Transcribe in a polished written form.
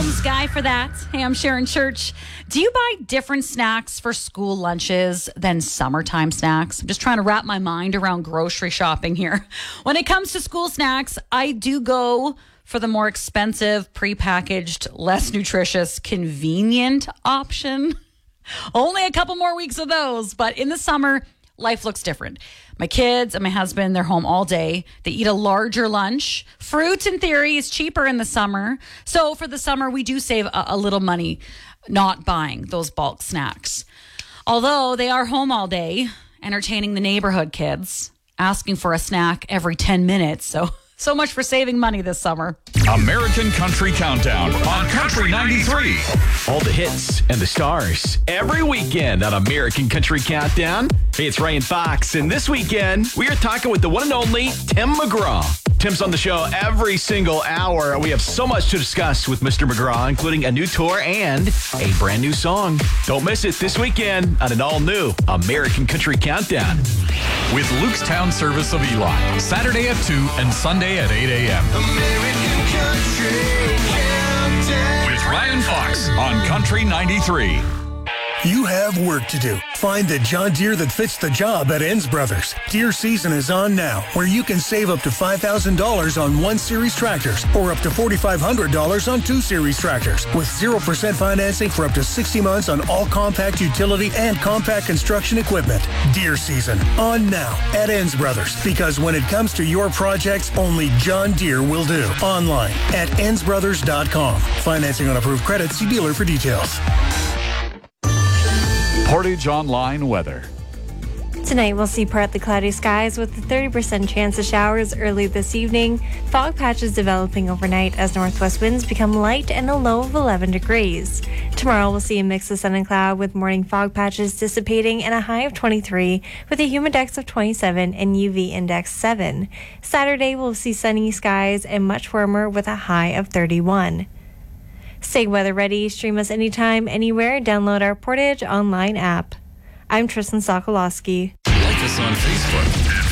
Guy for that. Hey, I'm Sharon Church. Do you buy different snacks for school lunches than summertime snacks? I'm just trying to wrap my mind around grocery shopping here. When it comes to school snacks, I do go for the more expensive, prepackaged, less nutritious, convenient option. Only a couple more weeks of those, but in the summer, life looks different. My kids and my husband, they're home all day. They eat a larger lunch. Fruit, in theory, is cheaper in the summer. So for the summer, we do save a little money not buying those bulk snacks. Although they are home all day, entertaining the neighborhood kids, asking for a snack every 10 minutes. So much for saving money this summer. American Country Countdown on Country 93. All the hits and the stars every weekend on American Country Countdown. Hey, it's Ryan Fox, and this weekend we are talking with the one and only Tim McGraw. Tim's on the show every single hour. We have so much to discuss with Mr. McGraw, including a new tour and a brand new song. Don't miss it this weekend on an all-new American Country Countdown. With Luke's Town Service of Eli, Saturday at 2 and Sunday at 8 a.m. American Country Countdown. With Ryan Fox on Country 93. You have work to do. Find the John Deere that fits the job at Enns Brothers. Deere season is on now, where you can save up to $5,000 on 1 Series tractors or up to $4,500 on 2 Series tractors with 0% financing for up to 60 months on all compact utility and compact construction equipment. Deere season on now at Enns Brothers, because when it comes to your projects, only John Deere will do. Online at ennsbrothers.com. Financing on approved credit. See dealer for details. Portage Online weather. Tonight, we'll see partly cloudy skies with a 30% chance of showers early this evening. Fog patches developing overnight as northwest winds become light and a low of 11 degrees. Tomorrow, we'll see a mix of sun and cloud with morning fog patches dissipating and a high of 23 with a humidex of 27 and UV index 7. Saturday, we'll see sunny skies and much warmer with a high of 31. Stay weather ready. Stream us anytime, anywhere. Download our Portage Online app. I'm Tristan Sokolowski. Like us on Facebook